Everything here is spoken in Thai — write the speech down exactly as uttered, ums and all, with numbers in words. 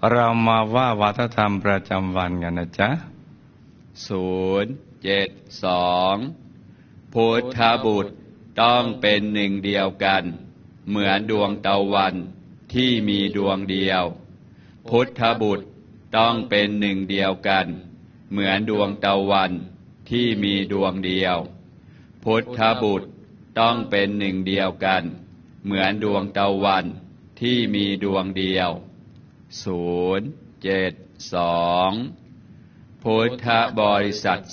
เรามาว่าวัฒนธรรมประจำวันกันนะจ๊ะศูนย์เจ็ดสองพุทธบุตรต้องเป็นหนึ่งเดียวกันเหมือนดวงตะวันที่มีดวงเดียวพุทธบุตรต้องเป็นหนึ่งเดียวกันเหมือนดวงตะวันที่มีดวงเดียวพุทธบุตรต้องเป็นหนึ่งเดียวกันเหมือนดวงตะวันที่มีดวงเดียวศูนย์เจ็ดสองพุทธบริษัท